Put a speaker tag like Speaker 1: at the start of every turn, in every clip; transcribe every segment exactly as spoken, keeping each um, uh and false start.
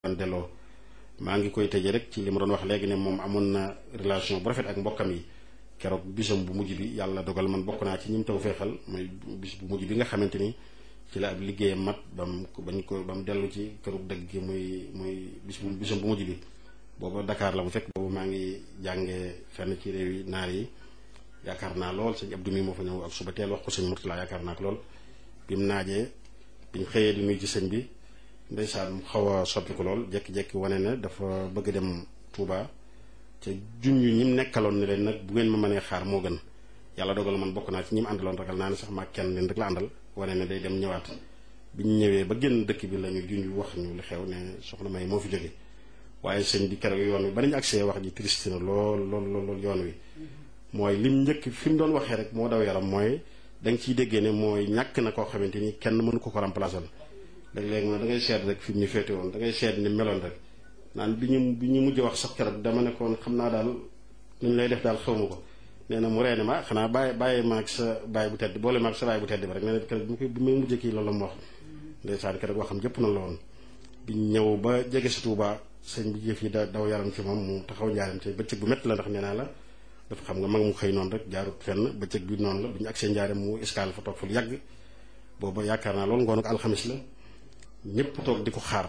Speaker 1: daan delloo. maa ngi koy tëjee rek ci li ma doon wax léegi ne moom amoon na relation bu rafet ak mbokkam yi keroog bisam bu mujj bi yàlla dogal man bokk naa ci ñim taw feexal mooy bis bu mujj bi nga xamante ni ci la ab liggéeyam mat ba mu bañ ko ba mu dellu ci kërug dëgg gi muy muy bis bu bisam bu mujj bi booba Dakar la bu fekk boobu maa ngi jàngee fenn ci réew yi naar yi yaakaar naa lool sëñ Abdou mi moo fa ñëw ak suba teel wax ko sëñ Murtala yaakaar naa ko lool bi mu naajee biñ xëyee di nuyu ci sëñ bi ndeysaan mu xaw a soppi ko lool jekki-jekki wane ne dafa bëgg dem Touba ca junj ñi mu nekkaloon ne leen nag bu ngeen ma mënee xaar moo gën yàlla dogal man bokk naa ci ñi mu àndaloon ragal naa ne sax maa kenn leen rek la àndal wane ne day dem ñëwaat biñ ñëwee ba génn dëkk bi la ñu junj wax ñu li xew ne soxna May moo fi jóge waaye sëñ bi keroog yoon wi ba nañu accès wax ji triste na lool lool lool yoon wi mooy lim njëkk fi mu doon waxee rek moo daw yaram mooy da nga ciy déggee ne mooy ñàkk na koo xamante ni kenn mënu ko ko remplacer léeg-léeg mu ne da ngay seet rek fi mu ñu féete woon da ngay seet ni meloon rek naan bi ñu bi ñu mujj wax sax keroog dama ne koon xam naa daal nu ñu lay def daal xaw ma ko nee na mu reene ma xanaa bàyyi bàyyi maag sa bàyyi bu tedd boole maag sa bàyyi bu tedd bi rek nee na keroog bi bi may mujjee kii loolu la mu wax ndeysaan keroog waxam jëpp na la woon bi ñëw ba jege si Touba sëñ bi jëf yi da daw yaram ci moom mu taxaw njaaram te bëccëg bu métti la ndax nee naa la dafa xam nga mag mu xëy noonu rek jaarut fenn bëccëg bi noonu la bi ñu agsee njaaram mu escale fa toog fa lu yàgg booba yaakaar naa loolu ngoon ak alxamis la ñëpp toog di ko xaar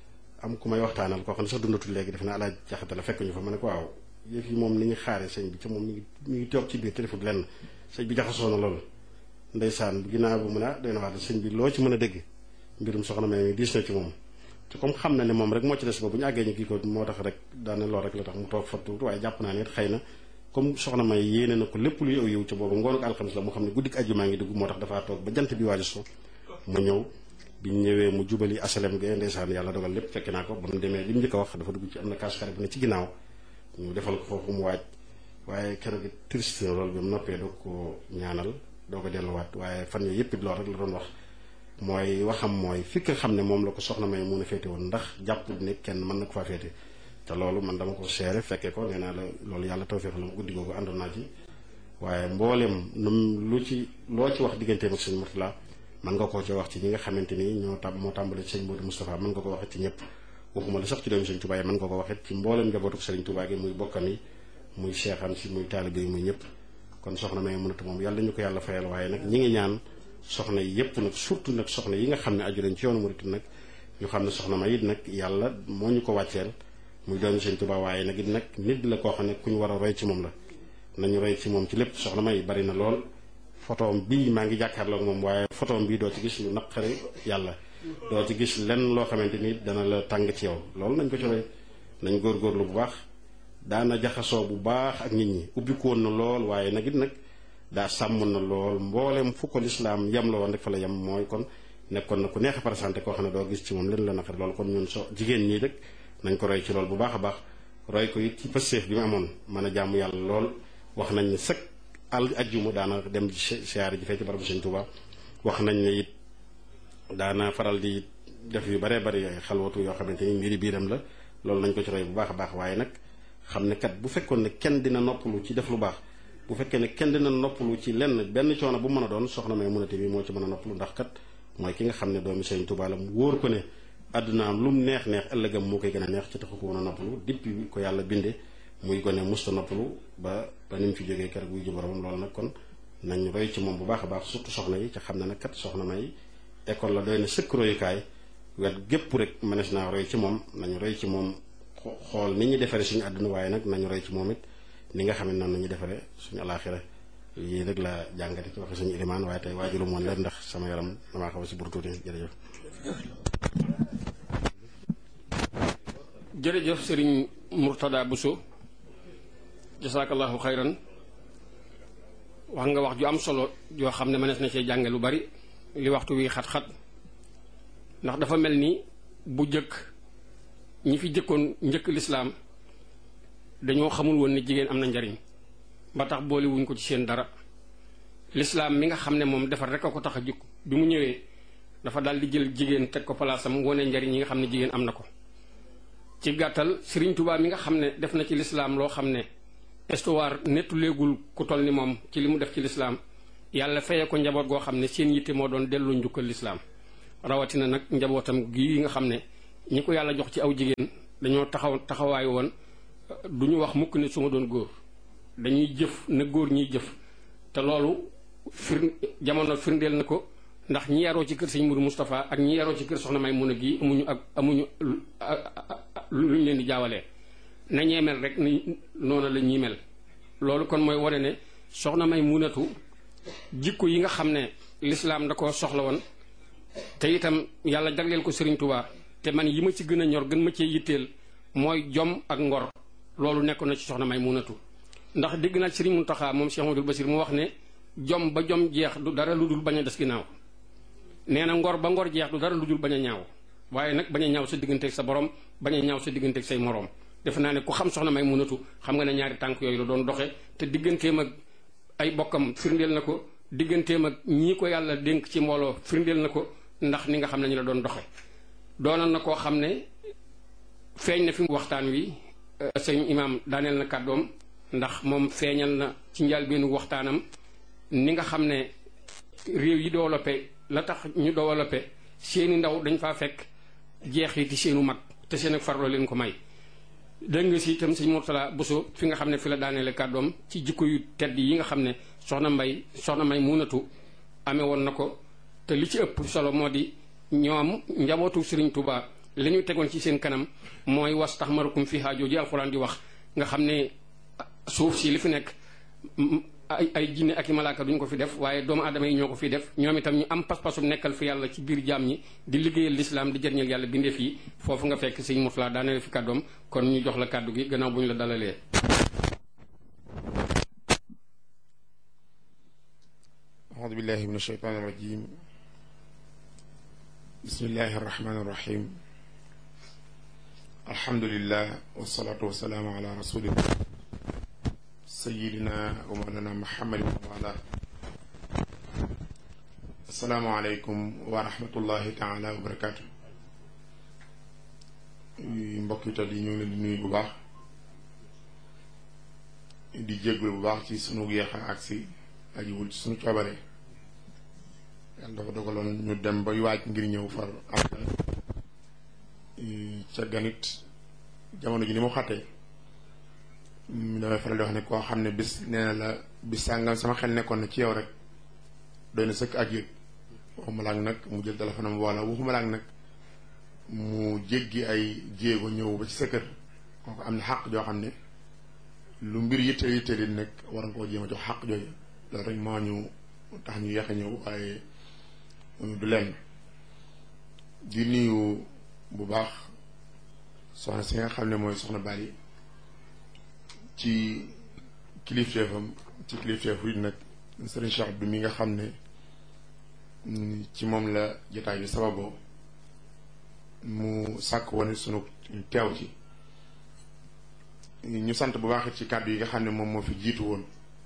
Speaker 1: am ku may waxtaanal koo xam ne sax dundatul léegi def na alaaj jaxate la fekk ñu fa ma ne ko waaw yëf yi moom ni ñu xaaree sëñ bi ca moom mi ngi mi ngi toog ci biir téléphone lenn sëñ bi jaxasoo na loolu ndeysaan ginnaaw bu mën a doy na wax sëñ bi loo ci mën a dégg mbirum soxna May mi diis na ci moom te comme xam na ne moom rek moo ci des ba bu ñu àggee ñu kii ko moo tax rek daane lool rek la tax mu toog fa tuuti waaye jàpp naa ne xëy na comme soxna May yéene na ko lépp luy aw yow ca boobu ngoonu alxamis la mu xam ne guddik àjjuma ngi dugg moo tax dafaa toog ba jant bi waaju so mu ñëw biñ ñëwee mu jubali asalem ge ndeysaan yàlla dogal lépp fekk naa ko ba mu demee li mu njëkk a wax dafa dugg ci am na kaas xare bu ne ci ginnaaw ñu defal ko foofu mu waaj waaye keroog gi triste na loolu bi mu noppee doo ko ñaanal doo ko delluwaat waaye fan yooyu yëpp it loolu rek la doon wax mooy waxam mooy fi nga xam ne moom la ko soxna May mun a féete woon ndax jàpp ne kenn mën na ko faa féete te loolu man dama ko seere fekkee ko nee naa la loolu yàlla tawfeex la guddi googu àndoon naa ci waaye mboolem num lu ci loo ci wax digganteem ak sëñ Murtala mën nga koo ci wax ci ñi nga xamante ni ñoo tam moo tàmbale ci sëñ Modou Moustapha mën nga ko waxee ci ñëpp waxuma la sax ci doomi sëñ Touba yi mën nga ko waxee ci mboolem njabootu sëriñ Touba gi muy bokkam yi muy seexam si muy taalibe yi muy ñëpp kon soxna May mënatu moom yàlla ñu ko yàlla fayal waaye nag ñi ngi ñaan soxna yi yëpp nag surtout nag soxna yi nga xam ne aju nañ ci yoonu murit nag ñu xam ne soxna May it nag yàlla moo ñu ko wàcceel muy doomi sëñ Touba waaye nag it nag nit la koo xam ne ku ñu war a roy ci moom la nañu roy ci moom ci lépp soxna May bari na lool photoom bii maa ngi jàkkaarloo ak moom waaye photoom bii doo ci gis lu naqari yàlla doo ci gis lenn loo xamante ni dana la tàng ci yow loolu nañ ko ci roy nañ góorgóorlu bu baax daana jaxasoo bu baax ak nit ñi ubbiku woon na lool waaye nag it nag daa sàmm na lool mboolem fu ko lislaam yem la woon rek fa la yem mooy kon nekkoon na ku neex a présenté koo xam ne doo gis ci moom leen la naqari loolu kon ñun so jigéen ñii rek nañ ko roy ci lool bu baax a baax roy ko it ci pësteef bi mu amoon mën a jaamu yàlla lool wax nañ ne sëkk al ajjuma daana dem siyaare ji fee ci barabu sëñ Touba wax nañ ne it daana faral di def yu baree bari ay xalwatu yoo xamante ni mbiri biiram la loolu nañ ko ci roy bu baax a baax waaye nag xam ne kat bu fekkoon ne kenn dina noppalu ci def lu baax bu fekkee ne kenn dina noppalu ci lenn benn coono bu mën a doon soxna May munate bi moo ci mën a noppalu ndax kat mooy ki nga xam ne doomi sëñ Touba la mu wóor ko ne àddunaam lu mu neex neex ëllëgam moo koy gën a neex ci taxu ko woon a noppalu depuis bi ko yàlla binde muy gone musta noppalu ba ba ni mu fi jógee keroog buy ji boromam loolu nag kon nañ roy ci moom bu baax a baax surtout soxna yi ca xam ne nag kat soxna May école la doy na sëkk royukaay wet gépp rek mënees naa roy ci moom nañu roy ci moom xool ni ñu defaree suñu àdduna waaye nag nañu roy ci moom it ni nga xam ne noonu nañu defaree suñu alaaxira lii rek la jàngate ci waxe suñu ilimaan waaye tey waajulu moon leen ndax sama yaram damaa xaw a si buru tuuti jërëjëf
Speaker 2: jërëjëf sëriñ Murtada Bousso jasaakallahu xayran wax nga wax ju am solo joo xam ne mënees na cee jànge lu bari li waxtu wi xat-xat ndax dafa mel ni bu jëkk ñi fi jëkkoon njëkk lislaam dañoo xamul woon ne jigéen am na njariñ ba tax boole wuñ ko ci seen dara lislaam mi nga xam ne moom defar rek a ko tax a jukk bi mu ñëwee dafa daal di jël jigéen teg ko palaasam wone njariñ yi nga xam ne jigéen am na ko ci gàttal Sëriñ Tuubaa mi nga xam ne def na ci lislaam loo xam ne histoire nettu léegul ku toll ni moom ci li mu def ci lislaam yàlla feye ko njaboot goo xam ne seen yitte moo doon delloo njukkal lislaam rawatina nag njabootam gi nga xam ne ñi ko yàlla jox ci aw jigéen dañoo taxaw taxawaay woon du ñu wax mukk ne su ma doon góor dañuy jëf na góor ñiy jëf te loolu fir jamono firndeel na ko ndax ñi yaroo ci kër sëñ Mourou Moustapha ak ñi yaroo ci kër soxna Maymuna gi amuñu ak amuñu luñ leen di jaawalee na ñee mel rek ni noonu la ñuy mel loolu kon mooy wane ne soxna Maymunatu jikko yi nga xam ne lislaam da ko soxla woon te itam yàlla jagleel ko Serigne Touba te man yi ma ci gën a ñor gën ma cee yitteel mooy jom ak ngor loolu nekkoon na ci soxna Maymunatu ndax dégg naa Serigne Mountakha moom Cheikh Amadou Bassir mu wax ne jom ba jom jeex du dara lu dul bañ a des ginnaaw nee na ngor ba ngor jeex du dara lu dul bañ a ñaaw waaye nag bañ a ñaaw sa digganteeg sa borom bañ a ñaaw sa digganteeg say moroom defe naa ne ku xam soxna Maymunatu xam nga ne ñaari tànk yooyu la doon doxe te digganteem ak ay bokkam firndeel na ko digganteem ak ñii ko yàlla dénk ci mbooloo firndeel na ko ndax ni nga xam ne ñu la doon doxe doonoon na koo xam ne feeñ na fi waxtaan wi sëñ imaam daaneel na kàddoom ndax moom feeñal na ci njëlbéenu waxtaanam ni nga xam ne réew yi développé la tax ñu développé seeni ndaw dañ faa fekk jeexiti seenu mag te seen ak farlo leen ko may dégg nga si itam sëñ Mourtala Bousso fi nga xam ne fi la daaneele kàddoom ci jikko yu tedd yi nga xam ne soxna mbay soxna Maymunatu amee woon na ko te li ci ëpp solo moo di ñoom njabootu Serigne Touba li ñu tegoon ci seen kanam mooy was tax marukum fi haajoo ji alxuraan di wax nga xam ne suuf si li fi nekk ay ay jinne ak i malaaka duñ ko fi def waaye doomu aadama yi ñoo ko fi def ñoom itam ñu am pas-pasum nekkal fi yàlla ci biir jaam ñi di liggéeyal lislaam di jëriñal yàlla bindeef yi foofu nga fekk sëñ Mourtala daaneel fi kàddoom kon ñu jox la kàddu gi gannaaw bu ñu la dalalee.
Speaker 3: audu billahi min ashaytaani rajim bismillahi arrahmani irrahim alhamdulillah wasalaatu wasalaamu ala rasulillah sayidina wa mawlana muhammadin wa ala assalaamu aleykum wa rahmatullahi taala wa barakaatu mbokk yi tedd yi ñu ngi leen di nuyu bu baax di jéggul bu baax ci sunu yeexa agsi ajiwul ci sunu coobare yàlla dafa dogaloon ñu dem bay waaj ngir ñëw far am ca ganit jamono ji ni mu xattee damay faral di wax ne koo xam ne bis nee na la bis sàngam sama xel nekkoon na ci yow rek doy na sëkk ak yëg waxuma laag nag mu jël téléphone am wala waxuma laag nag mu jéggi ay jéego ñëw ba ci sa kër kooku am na xàq joo xam ne lu mbir yitteel yitteel yi nag war nga koo jéem a jox xàq jooju loolu rek moo ñu tax ñu yeex a ñëw waaye du lenn di nuyu bu baax soxna si nga xam ne mooy soxna Bali ci kilifteefam ci kilifteefu it nag Serigne Cheikh Abdou mi nga xam ne ci moom la jotaay bi sababoo mu sàkk woon sunu teew ci ñu sant bu baax ci kàddu yi nga xam ne moom moo fi jiitu woon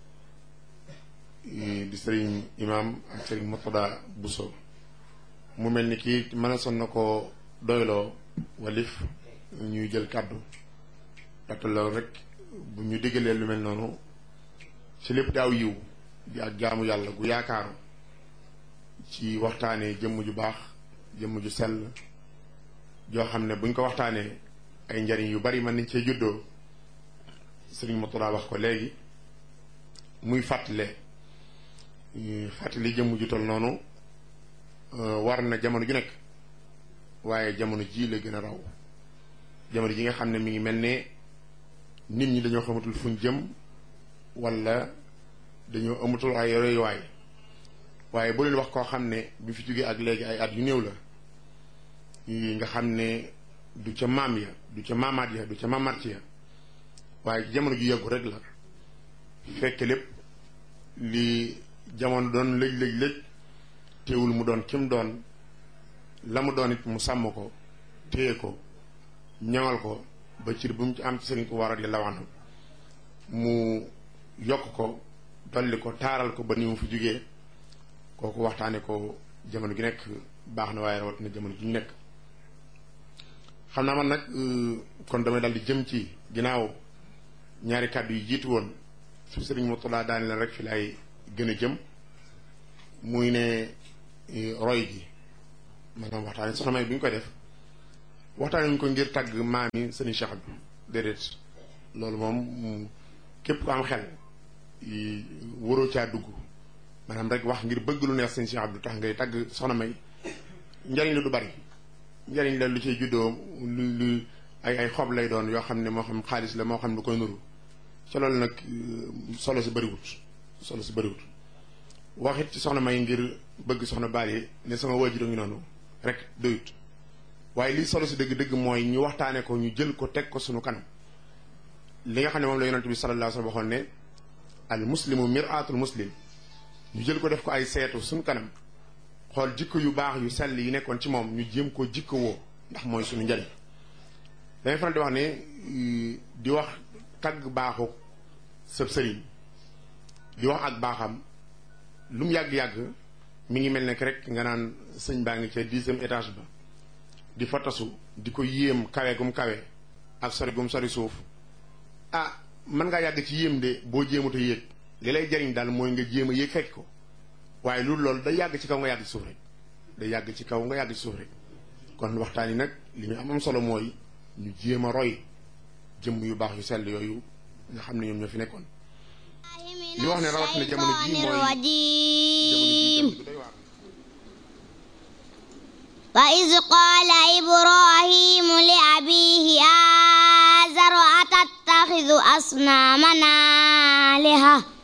Speaker 3: di Serigne Imam ak Serigne Mourtada Bousso mu mel ni kii mën a son na ko doyloo walif ñuy jël kàddu ndaxte loolu rek bu ñu diggalee lu mel noonu ci lépp daaw yiw di ak jaamu yàlla gu yaakaaru ci waxtaanee jëmm ju baax jëmm ju sell joo xam ne buñ ko waxtaanee ay njariñ yu bari mën nañ cee juddoo Serigne Mourtada wax ko léegi muy fàttale fàttali jëmm ju tol noonu war na jamono ju nekk waaye jamono ji la gën a raw jamono ji nga xam ne mi ngi mel ne nit ñi dañoo xamatul fuñ jëm wala dañoo amatul ay royuwaay waaye bu leen wax koo xam ne bi fi jógee ak léegi ay at yu néew la nga xam ne du ca maam ya du ca maamaat ya du ca maamaat ya waaye ci jamono ju yàggu rek la fekk lépp li jamono doon lëj lëj lëj teewul mu doon kim doon la mu doon it mu sàmm ko téye ko ñaŋal ko ba cir bu mu ci am ci Sëriñ Tuubaa radiyallaahu anhu mu yokk ko dolli ko taaral ko ba ni mu fi jógee kooku waxtaane ko jamono gi nekk baax na waaye rawatina jamono gi ñu nekk xam naa man nag kon damay dal di jëm ci ginnaaw ñaari kàddu yi jiitu woon su Sëriñ Mourtada daani la rek fi lay gën a jëm muy ne roy gi maanaam waxtaane soxna May bi ñu koy def waxtaan nañ ko ngir tàgg maami sëriñ Cheikh bi déedéet loolu moom képp ku am xel waroo caa dugg maanaam rek wax ngir bëgg lu neex sëriñ Cheikh Abdou tax ngay tàgg soxna May njariñ la du bari njariñ la lu ciy juddoo lu lu ay ay xob lay doon yoo xam ne moo xam xaalis la moo xam lu koy nuru ca loolu nag solo si bëriwut solo si bëriwut waxit ci soxna May ngir bëgg soxna Bally ne sama waajur ngi noonu rek doyut waaye lii solo si dëgg-dëgg mooy ñu waxtaane ko ñu jël ko teg ko sunu kanam li nga xam ne moom la yonent bi sallallahu alayhi wa sallam waxoon ne al muslimu mir'atul muslim ñu jël ko def ko ay seetu sunu kanam xool jikko yu baax yu sell yi nekkoon ci moom ñu jéem ko jikko woo ndax mooy suñu njariñ dañuy faral di wax ne di wax tagg baaxu sëb sëriñ di wax ak baaxam lu mu yàgg-yàgg mi ngi mel ne rek nga naan sëñ baa ngi ca dixième étage ba di fa tasu di ko yéem kawe gum kawe ak sori gum sori suuf ah mën ngaa yàgg ci yéem de boo jéemut a yéeg li lay jariñ daal mooy nga jéem a yéeg fekk ko waaye loolu loolu day yàgg ci kaw nga yàgg ci suuf rek day yàgg ci kaw nga yàgg ci suuf rek kon waxtaan yi nag li ñu am am solo mooy ñu jéem a roy jëmm yu baax yu sell yooyu nga xam ne ñoom ñoo fi nekkoon li wax ne rawatina jamono ji mooy jamono ji doy waar
Speaker 4: wa iz qaala ibrahimu li abiihi aazara atattaxidu asnaaman aaliha